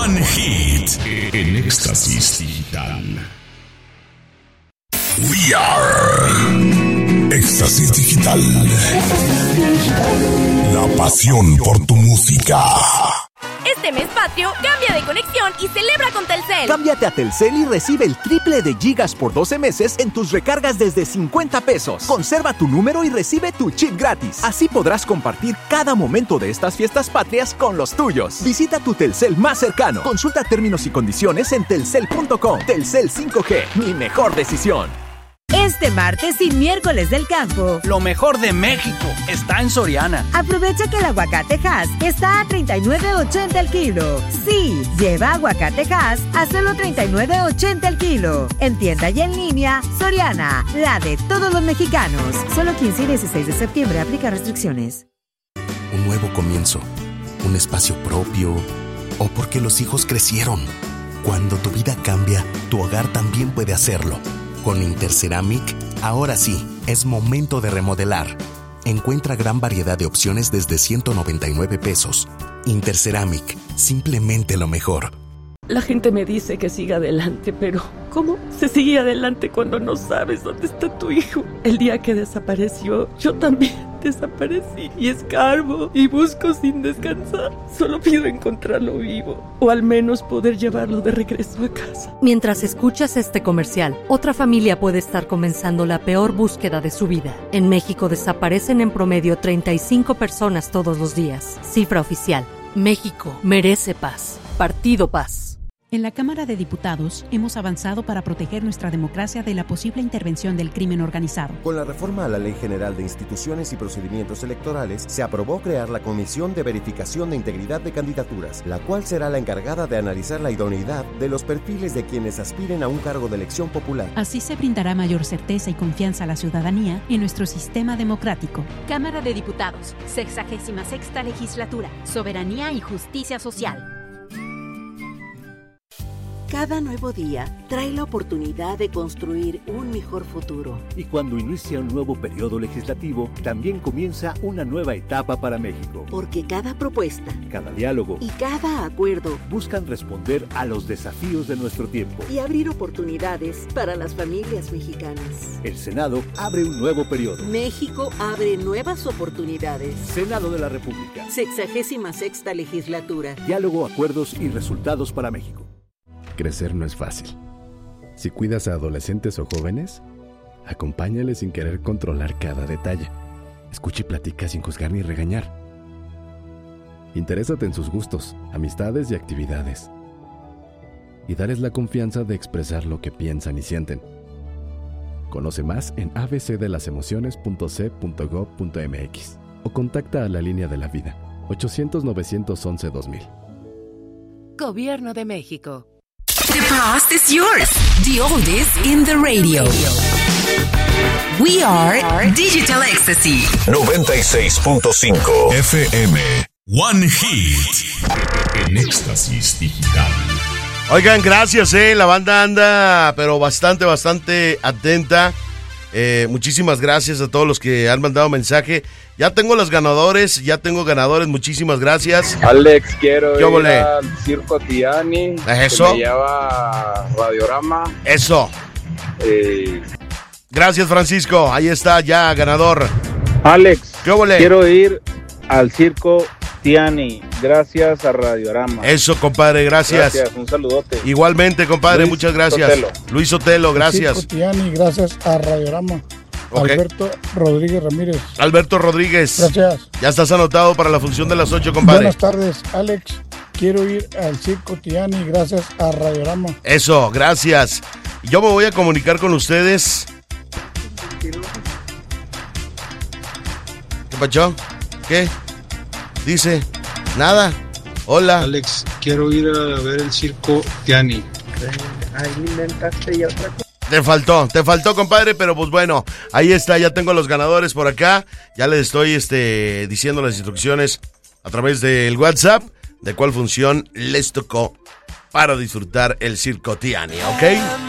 One Hit en Éxtasis Digital. We are Éxtasis Digital. La pasión por tu música. Este mes patrio, cambia de conexión y celebra con Telcel. Cámbiate a Telcel y recibe el triple de gigas por 12 meses en tus recargas desde 50 pesos. Conserva tu número y recibe tu chip gratis. Así podrás compartir cada momento de estas fiestas patrias con los tuyos. Visita tu Telcel más cercano. Consulta términos y condiciones en telcel.com. Telcel 5G, mi mejor decisión. Este martes y miércoles del campo, lo mejor de México está en Soriana. Aprovecha que el aguacate Hass está a $39.80 el kilo. Sí, lleva aguacate Hass a solo $39.80 el kilo. En tienda y en línea, Soriana, la de todos los mexicanos. Solo 15 y 16 de septiembre, aplica restricciones. Un nuevo comienzo, un espacio propio, o porque los hijos crecieron. Cuando tu vida cambia, tu hogar también puede hacerlo. Con Interceramic, ahora sí, es momento de remodelar. Encuentra gran variedad de opciones desde 199 pesos. Interceramic, simplemente lo mejor. La gente me dice que siga adelante, pero ¿cómo se sigue adelante cuando no sabes dónde está tu hijo? El día que desapareció, yo también desaparecí y escarbo y busco sin descansar. Solo pido encontrarlo vivo o al menos poder llevarlo de regreso a casa. Mientras escuchas este comercial, otra familia puede estar comenzando la peor búsqueda de su vida. En México desaparecen en promedio 35 personas todos los días. Cifra oficial. México merece paz. Partido Paz. En la Cámara de Diputados hemos avanzado para proteger nuestra democracia de la posible intervención del crimen organizado. Con la reforma a la Ley General de Instituciones y Procedimientos Electorales, se aprobó crear la Comisión de Verificación de Integridad de Candidaturas, la cual será la encargada de analizar la idoneidad de los perfiles de quienes aspiren a un cargo de elección popular. Así se brindará mayor certeza y confianza a la ciudadanía en nuestro sistema democrático. Cámara de Diputados, 66ª Legislatura, Soberanía y Justicia Social. Cada nuevo día trae la oportunidad de construir un mejor futuro. Y cuando inicia un nuevo periodo legislativo, también comienza una nueva etapa para México. Porque cada propuesta, cada diálogo y cada acuerdo buscan responder a los desafíos de nuestro tiempo y abrir oportunidades para las familias mexicanas. El Senado abre un nuevo periodo. México abre nuevas oportunidades. Senado de la República. 66ª Legislatura. Diálogo, acuerdos y resultados para México. Crecer no es fácil. Si cuidas a adolescentes o jóvenes, acompáñales sin querer controlar cada detalle. Escucha y platica sin juzgar ni regañar. Interésate en sus gustos, amistades y actividades. Y dales la confianza de expresar lo que piensan y sienten. Conoce más en abcdelasemociones.c.gov.mx o contacta a la Línea de la Vida, 800-911-2000. Gobierno de México. The past is yours. The oldest in the radio. We are Digital Ecstasy. 96.5 FM. One Hit en Éxtasis Digital. Oigan, gracias, la banda anda, pero bastante atenta. Muchísimas gracias a todos los que han mandado mensaje. Ya tengo los ganadores, muchísimas gracias. Alex, quiero ir al Circo Tiani. ¿Eso? Que me lleva Radiorama. Eso. Gracias, Francisco, ahí está ya ganador. Alex, quiero ir al Circo Tiani, gracias a Radiorama. Eso, compadre, gracias. Un saludote. Igualmente, compadre, muchas gracias. Luis Sotelo, gracias. Circo Tiani, gracias a Radiorama. Okay. Alberto Rodríguez Ramírez. Alberto Rodríguez. Gracias. Ya estás anotado para la función de las 8, compadre. Buenas tardes, Alex. Quiero ir al Circo Tiani, gracias a Radiorama. Eso, gracias. Yo me voy a comunicar con ustedes. ¿Qué pasó? ¿Qué? Dice, nada. Hola. Alex, quiero ir a ver el Circo Tiani. Ahí inventaste ya otra cosa. Te faltó, compadre, pero pues bueno, ahí está, ya tengo los ganadores por acá. Ya les estoy diciendo las instrucciones a través del WhatsApp de cuál función les tocó para disfrutar el Circo Tiani, ¿ok?